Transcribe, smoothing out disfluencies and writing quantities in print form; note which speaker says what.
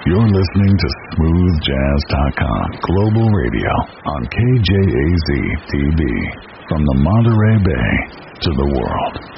Speaker 1: You're listening to SmoothJazz.com Global Radio on KJAZ-TV. From the Monterey Bay to the world.